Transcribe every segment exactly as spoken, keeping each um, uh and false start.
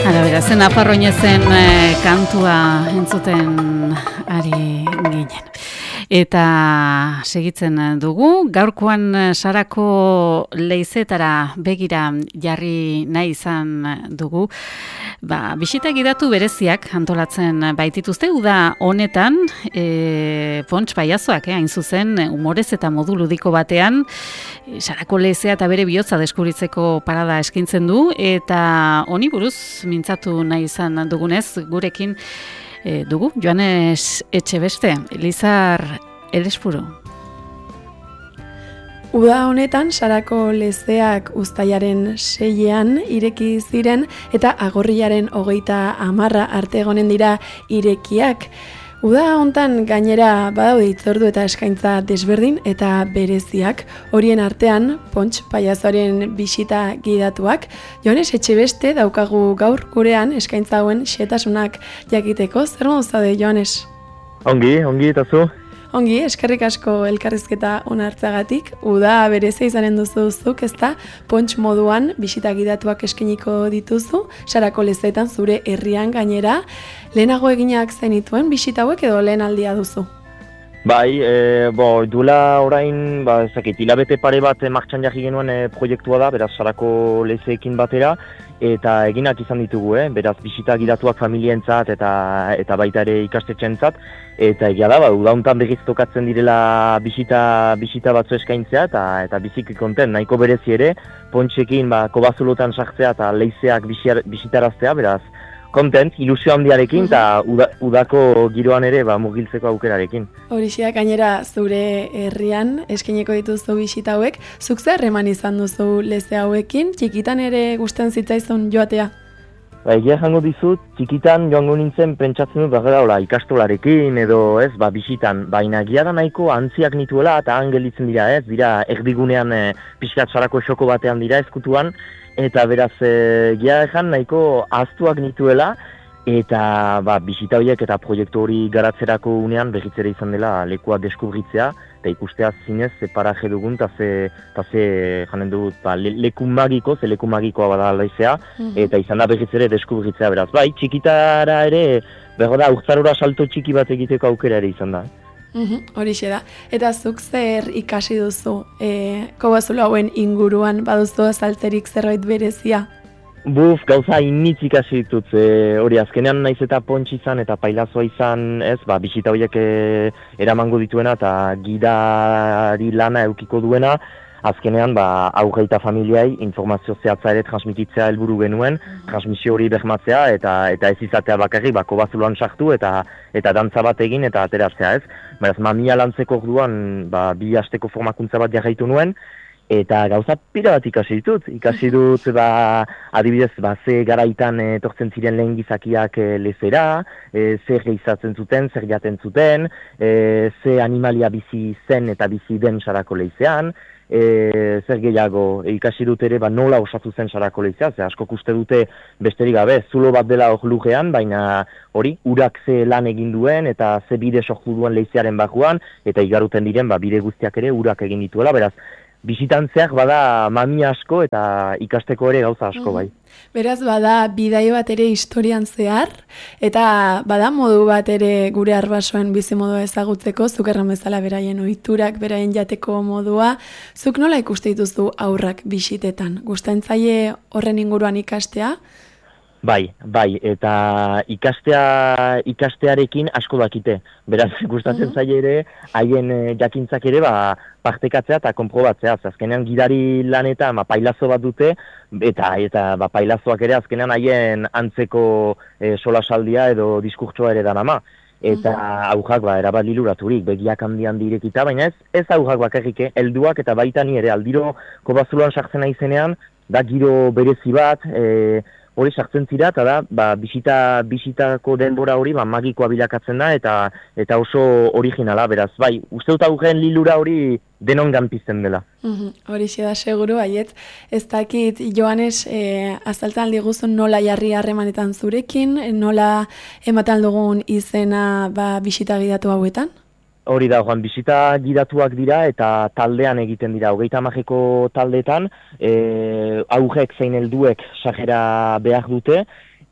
Hala, beraz, Nafarroinezen e, kantua entzuten ari ginen. Eta segitzen dugu, gaurkoan Sarako leizetara begira jarri nahi izan dugu. Ba, bisita gidatu bereziak antolatzen baitituzte, uda honetan, e, Pontx Pailazoak, eh, hain zuzen, humorez eta modu ludiko batean, e, Sarako leizea eta bere bihotza deskubritzeko parada eskintzen du, eta honi buruz mintzatu nahi izan dugunez, gurekin e, dugu, Joanes Etxebeste, Lizar Elespuru. Uda honetan, Sarako leizeak uztailaren seian ireki ziren eta agorrilaren hogeita hamarra arte egonen dira irekiak. Uda hontan gainera badaude hitzordu eta eskaintza desberdin eta bereziak, horien artean Pontx Pailazoaren bisita gidatuak. Joanes Etxebeste daukagu gaur gurean eskaintza hauen xehetasunak jakiteko. Zer modu zaude, Joanes? Ongi, ongi eta zu? Ongi, eskerrik asko elkarrizketa onartzagatik. Uda berezia izanen duzu zuk, ezta? Pontx moduan bisita gidatuak eskeniko dituzu, Sarako leizeetan zure herrian gainera. Lehenago eginak zenituen bisita hauek edo lehen aldia duzu? Bai, e, bo, duela orain, ba, ezakit, hilabete pare bat martxan jarri genuen e, proiektua da, beraz Sarako leizeekin batera, eta eginak izan ditugu, eh? Beraz bisita gidatuak familientzat eta eta baita ere ikastetxeentzat, eta egia da, ba, uda hontan berriz tokatzen direla bisita bisita batzu eskaintzea eta eta biziki konten, nahiko berezi ere, Pontxekin ba kobazulotan sartzea eta leizeak bisitaraztea, beraz kontent, ilusio handiarekin eta uda, udako giroan ere ba mugiltzeko aukerarekin. Horixe gainera zure herrian eskeneko dituzu bisita hauek, zuk zer harreman izan duzu leize hauekin, txikitan ere gustatzen zitzaizun joatea? Ba, egia jango dizut, txikitan joango nintzen pentsatzen dut bagara hola, ikastolarekin edo ez, ba, bisitan, baina egia da nahiko antziak nituela eta han gelditzen dira, ez, dira erdigunean e, pixkat Sarako xoko batean dira eskutuan, eta beraz egia ejan nahiko ahaztuak nituela, eta ba, bisita horiek eta proiektu hori garatzerako unean berriz ere izan dela lekua deskubritzea, eta ikustea zinez ze paraje dugun, eta ze, eta ze janen dut, ba, le, leku magiko, ze leku magikoa bada leizea, mm-hmm. eta izan da berriz ere deskubritzea, beraz, bai, txikitara ere, berro da, urtzarora salto txiki bat egiteko aukera ere izan da. Mm-hmm, horixe da. Eta zuk zer ikasi duzu, e, kobazulo hauen inguruan baduzu azaltzerik zerbait berezia? Buf, gauza initz ikasi ditut, e, hori azkenean naiz eta Pontx izan eta Pailazoa izan, ez, ba, bisita horiek e, eramango dituena eta gidari lana eukiko duena, azkenean ba, aurre eta familiai informazio zehatza ere transmititzea helburu genuen, transmisio hori bermatzea eta eta ez izatea bakarrik ba, kobazuloan sartu eta eta dantza bat egin eta ateratzea, ez. Beraz, mamia lantzeko orduan ba, bi asteko formakuntza bat jarraitu nuen, eta gauza pila bat ikasi ditut. Ikasi dut, ba, adibidez, ba, ze garaitan etortzen ziren lehen gizakiak e, lezera, e, zer gehizatzen zuten, zer jaten zuten, e, ze animalia bizi zen eta bizi den Sarako leizean, e, zer gehiago e, ikasi dut ere ba, nola osatu zen Sarako leizea, ze askok uste dute besterik gabe, zulo bat dela hor lujean, baina hori, urak ze lan egin duen eta ze bide sortu duen leizearen barruan, eta igaruten diren ba, bide guztiak ere urak egin dituela, beraz, bisitantzeak bada mami asko eta ikasteko ere gauza asko bai. Beraz, bada bidai bat ere historian zehar, eta bada modu bat ere gure arbasoen bizimodua ezagutzeko, zuk erran bezala beraien ohiturak, beraien jateko modua. Zuk nola ikuste dituzu haurrak bisitetan? Gustatzen zaie horren inguruan ikastea? Bai, bai, eta ikastea, ikastearekin asko dakite. Beraz, gustatzen mm-hmm. zaie ere, haien jakintzak ere, ba, partekatzea eta konprobatzea. Azkenean gidari lanetan, ba, Pailazo bat dute, eta eta ba, Pailazoak ere azkenean haien antzeko e, solasaldia edo diskurtsoa ere danama. Eta mm-hmm. aurrak, ba, erabat liluraturik, begiak handian direkita, baina ez, ez aurrak bakarrik, helduak eta baita ni ere, aldiro kobazuloan sartzen naizenean, da giro berezi bat, e, hori sartzen zira, eta da, ba, bisita, bisitako denbora hori ba, magikoa bilakatzen da, eta eta oso originala, beraz, bai, uste dut aurren lilura hori denongan pizten dela. Mm-hmm. Horixe da, seguru, baiet. Ez dakit, Joanes, e, azaltan diguzun nola jarri harremanetan zurekin, nola ematen dugun izena ba, bisita gidatu hauetan? Hori da, Juan, bisita gidatuak dira eta taldean egiten dira. Hogeita hamajeko taldeetan, e, aurrek zein helduek sarrera behar dute,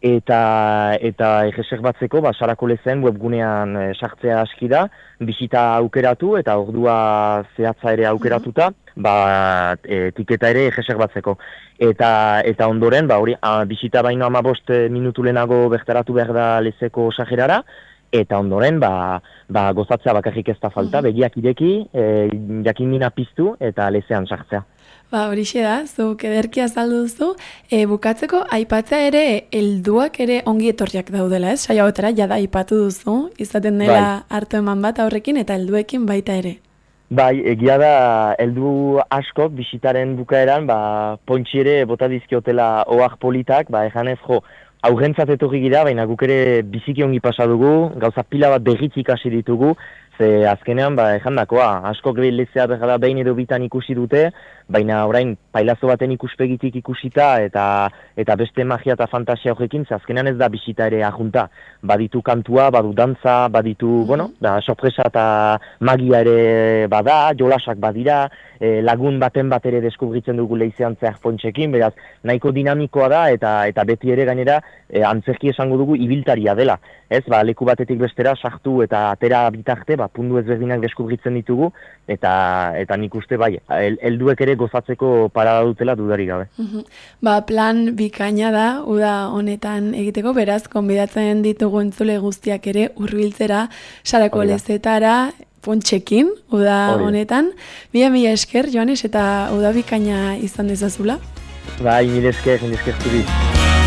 eta eta erreserbatzeko ba sarako lezen webgunean e, sartzea aski da, bisita aukeratu eta ordua zehatza ere aukeratuta, ba e, tiketa ere erreserbatzeko. Eta eta ondoren ba hori bisita baino hamabost minutu lehenago bertaratu behar da lezeko sajerara, eta ondoren ba ba gozatzea bakarrik ez da falta, begiak ireki, e, jakinmina piztu eta lezean sartzea. Ba, horixe da, zuk ederki azaldu duzu, e, bukatzeko aipatzea ere helduak ere ongi etorriak daudela, ez? Saio hauetara jada aipatu duzu, izaten dela bai. Hartu eman bat aurrekin eta helduekin baita ere. Bai, egia da heldu askok bisitaren bukaeran, ba pontxi ere bota dizkiotela ohar politak, ba ejanez jo, aurrentzat etorri gira, baina guk ere biziki ongi pasa dugu, gauza pila bat berriz ikasi ditugu. Ze azkenean, ba, ejandakoa, askok lezea bergada behin edo bitan ikusi dute, baina orain pailazo baten ikuspegitik ikusita eta eta beste magia eta fantasia horrekin, ze azkenean ez da bisita ere ajunta. Baditu kantua, badu dantza, baditu, mm-hmm. bueno, da sorpresa eta magia ere bada, jolasak badira, e, lagun baten bat ere deskubritzen dugu leizean zehar pontxekin, beraz, nahiko dinamikoa da eta eta beti ere gainera e, antzerki esango dugu ibiltaria dela. Ez, ba, leku batetik bestera sartu eta atera bitarte, ba, pundu ezberdinak deskubritzen ditugu, eta eta nik uste bai, helduek ere gozatzeko parada dutela dudarik gabe. Uh-huh. Ba, plan bikaina da, uda honetan egiteko, beraz, konbidatzen ditugu entzule guztiak ere hurbiltzera sarako lezetara, pontxekin, uda Orida. Honetan. Mila mila esker, Joanes, eta uda bikaina izan dezazula. Bai, mila esker, mila esker zuri.